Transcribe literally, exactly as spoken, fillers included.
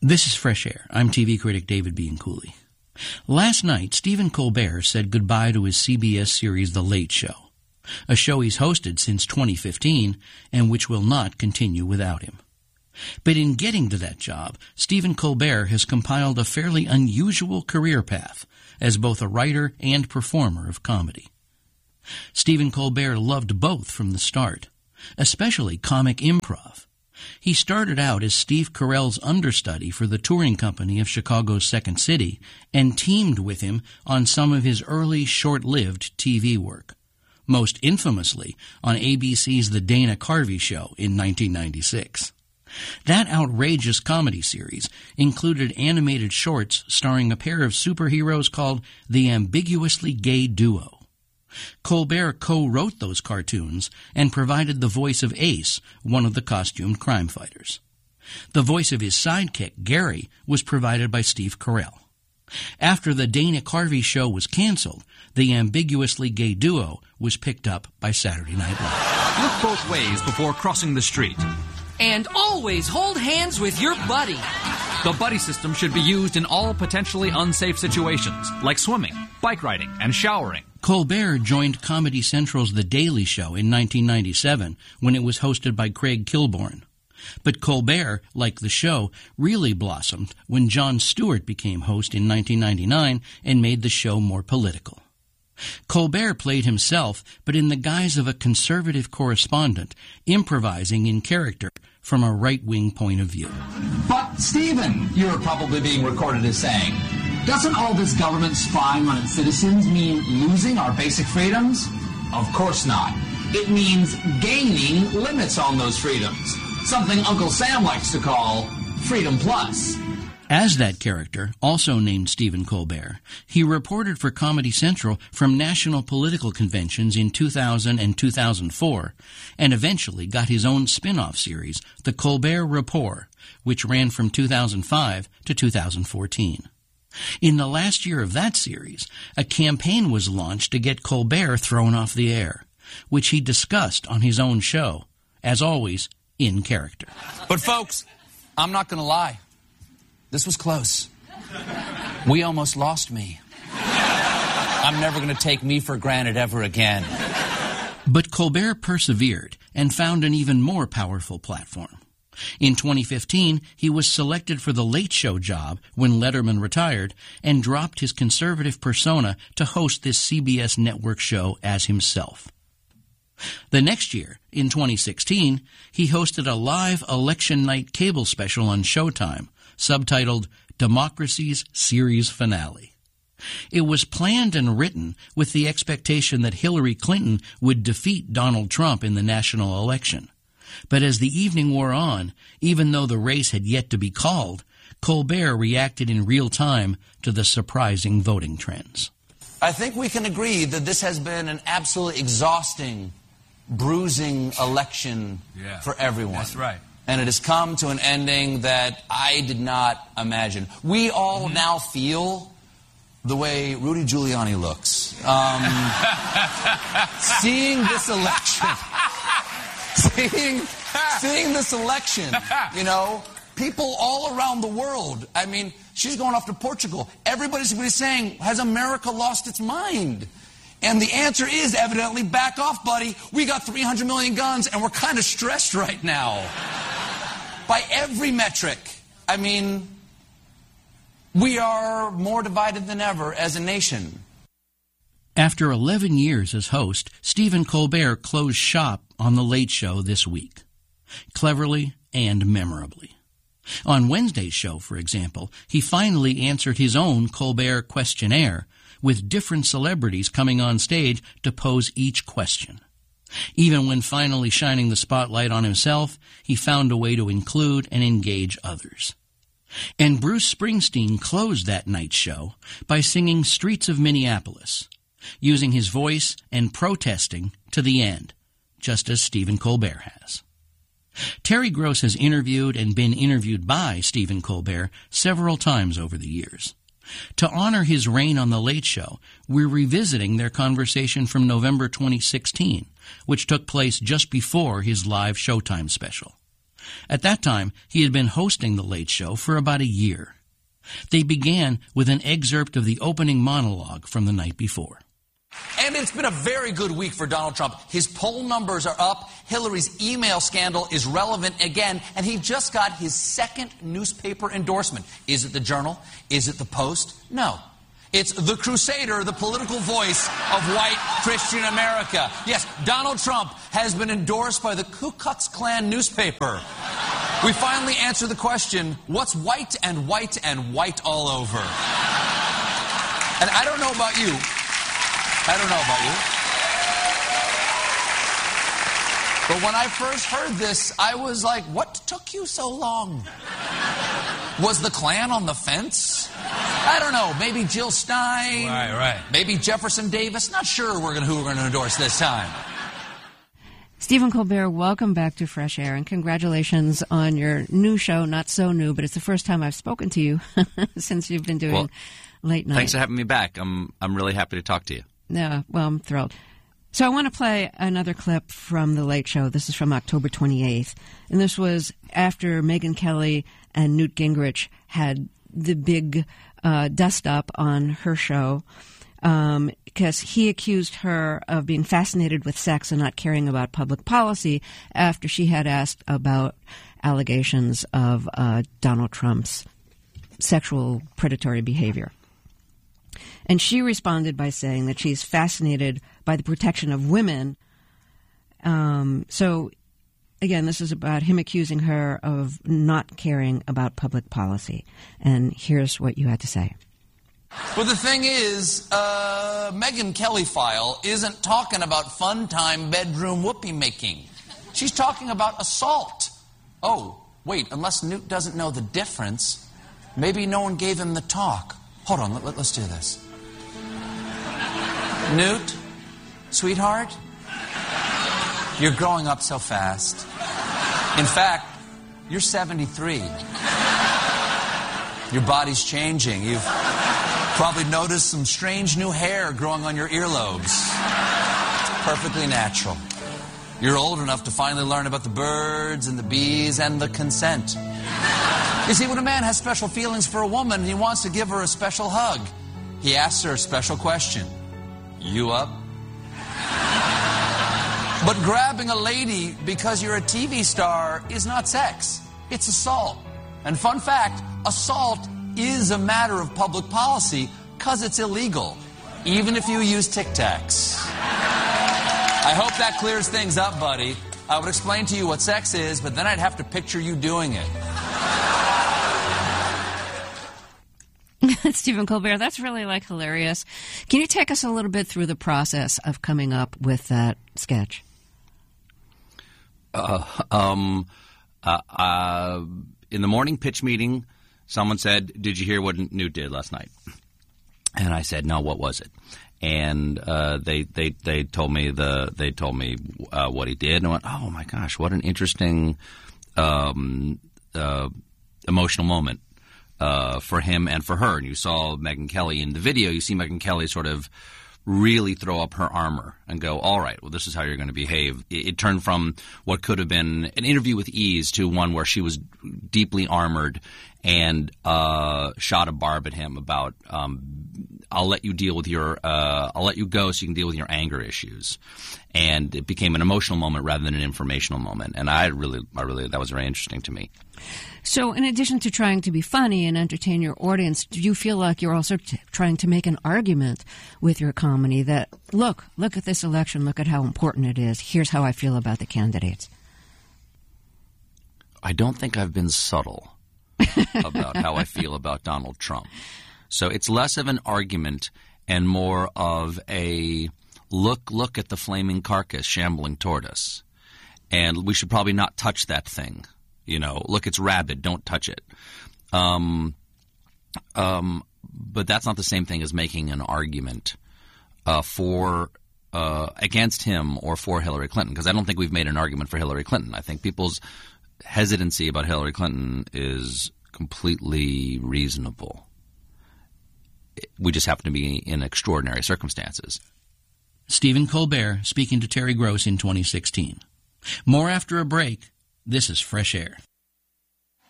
This is Fresh Air. I'm T V critic David Bianculli. Last night, Stephen Colbert said goodbye to his C B S series The Late Show, a show he's hosted since twenty fifteen and which will not continue without him. But in getting to that job, Stephen Colbert has compiled a fairly unusual career path as both a writer and performer of comedy. Stephen Colbert loved both from the start, especially comic improv. He started out as Steve Carell's understudy for the touring company of Chicago's Second City and teamed with him on some of his early short-lived T V work, most infamously on A B C's The Dana Carvey Show in nineteen ninety-six. That outrageous comedy series included animated shorts starring a pair of superheroes called the Ambiguously Gay Duo. Colbert co-wrote those cartoons and provided the voice of Ace, one of the costumed crime fighters. The voice of his sidekick, Gary, was provided by Steve Carell. After the Dana Carvey Show was canceled, the Ambiguously Gay Duo was picked up by Saturday Night Live. Look both ways before crossing the street. And always hold hands with your buddy. The buddy system should be used in all potentially unsafe situations, like swimming, bike riding, and showering. Colbert joined Comedy Central's The Daily Show in nineteen ninety-seven when it was hosted by Craig Kilborn. But Colbert, like the show, really blossomed when Jon Stewart became host in nineteen ninety-nine and made the show more political. Colbert played himself, but in the guise of a conservative correspondent, improvising in character from a right-wing point of view. But, Stephen, you're probably being recorded as saying, doesn't all this government spying on its citizens mean losing our basic freedoms? Of course not. It means gaining limits on those freedoms, something Uncle Sam likes to call Freedom Plus. As that character, also named Stephen Colbert, he reported for Comedy Central from national political conventions in two thousand and two thousand four, and eventually got his own spin-off series, The Colbert Report, which ran from two thousand five to two thousand fourteen. In the last year of that series, a campaign was launched to get Colbert thrown off the air, which he discussed on his own show, as always, in character. But folks, I'm not going to lie. This was close. We almost lost me. I'm never going to take me for granted ever again. But Colbert persevered and found an even more powerful platform. In twenty fifteen, he was selected for the Late Show job when Letterman retired and dropped his conservative persona to host this C B S network show as himself. The next year, in twenty sixteen, he hosted a live election night cable special on Showtime, subtitled Democracy's Series Finale. It was planned and written with the expectation that Hillary Clinton would defeat Donald Trump in the national election. But as the evening wore on, even though the race had yet to be called, Colbert reacted in real time to the surprising voting trends. I think we can agree that this has been an absolutely exhausting, bruising election yeah, for everyone. That's right. And it has come to an ending that I did not imagine. We all mm-hmm. now feel the way Rudy Giuliani looks. Um, seeing this election, seeing, seeing this election, you know, people all around the world. I mean, she's going off to Portugal. Everybody's going to be saying, has America lost its mind? And the answer is evidently, back off, buddy. We got three hundred million guns, and we're kind of stressed right now. By every metric. I mean, we are more divided than ever as a nation. After eleven years as host, Stephen Colbert closed shop on The Late Show this week, cleverly and memorably. On Wednesday's show, for example, he finally answered his own Colbert questionnaire, with different celebrities coming on stage to pose each question. Even when finally shining the spotlight on himself, he found a way to include and engage others. And Bruce Springsteen closed that night's show by singing Streets of Minneapolis, using his voice and protesting to the end, just as Stephen Colbert has. Terry Gross has interviewed and been interviewed by Stephen Colbert several times over the years. To honor his reign on The Late Show, we're revisiting their conversation from November twenty sixteen, which took place just before his live Showtime special. At that time, he had been hosting The Late Show for about a year. They began with an excerpt of the opening monologue from the night before. And it's been a very good week for Donald Trump. His poll numbers are up. Hillary's email scandal is relevant again. And he just got his second newspaper endorsement. Is it the Journal? Is it the Post? No. It's The Crusader, the political voice of white Christian America. Yes, Donald Trump has been endorsed by the Ku Klux Klan newspaper. We finally answer the question, what's white and white and white all over? And I don't know about you. I don't know about you. But when I first heard this, I was like, what took you so long? Was the Klan on the fence? I don't know. Maybe Jill Stein. Right, right. Maybe Jefferson Davis. Not sure we're gonna, who we're going to endorse this time. Stephen Colbert, welcome back to Fresh Air, and congratulations on your new show. Not so new, but it's the first time I've spoken to you since you've been doing well, late night. Thanks for having me back. I'm I'm really happy to talk to you. Yeah, well, I'm thrilled. So I want to play another clip from The Late Show. This is from October twenty-eighth, and this was after Megyn Kelly and Newt Gingrich had the big uh, dust-up on her show, um, because he accused her of being fascinated with sex and not caring about public policy after she had asked about allegations of uh, Donald Trump's sexual predatory behavior. And she responded by saying that she's fascinated by the protection of women. Um, so, again, this is about him accusing her of not caring about public policy. And here's what you had to say. Well, the thing is, uh, Megyn Kelly file isn't talking about fun time bedroom whoopee making. She's talking about assault. Oh, wait, unless Newt doesn't know the difference, maybe no one gave him the talk. Hold on, let, let, let's do this. Newt, sweetheart, you're growing up so fast. In fact, you're seventy-three. Your body's changing. You've probably noticed some strange new hair growing on your earlobes. It's perfectly natural. You're old enough to finally learn about the birds and the bees and the consent. You see, when a man has special feelings for a woman, he wants to give her a special hug. He asks her a special question. You up? But grabbing a lady because you're a T V star is not sex. It's assault. And fun fact, assault is a matter of public policy because it's illegal, even if you use Tic Tacs. I hope that clears things up, buddy. I would explain to you what sex is, but then I'd have to picture you doing it. Stephen Colbert, that's really, like, hilarious. Can you take us a little bit through the process of coming up with that sketch? Uh, um, uh, uh, in the morning pitch meeting, someone said, did you hear what Newt did last night? And I said, no, what was it? And uh, they, they they told me the they told me uh, what he did, and I went, oh my gosh, what an interesting um, uh, emotional moment uh, for him and for her. And you saw Megyn Kelly in the video. You see Megyn Kelly sort of really throw up her armor and go, all right, well, this is how you're going to behave. It, it turned from what could have been an interview with ease to one where she was deeply armored and uh, shot a barb at him about, um, I'll let you deal with your, uh, I'll let you go so you can deal with your anger issues. And it became an emotional moment rather than an informational moment. And I really, I really, that was very interesting to me. So in addition to trying to be funny and entertain your audience, do you feel like you're also t- trying to make an argument with your comedy that, look, look at this election, look at how important it is, here's how I feel about the candidates? I don't think I've been subtle about how I feel about Donald Trump. So it's less of an argument and more of a look, look at the flaming carcass shambling toward us. And we should probably not touch that thing. You know, look, it's rabid. Don't touch it. Um, um, but that's not the same thing as making an argument uh, for uh, against him or for Hillary Clinton, because I don't think we've made an argument for Hillary Clinton. I think people's hesitancy about Hillary Clinton is completely reasonable. We just happen to be in extraordinary circumstances. Stephen Colbert speaking to Terry Gross in twenty sixteen. More after a break This is Fresh Air.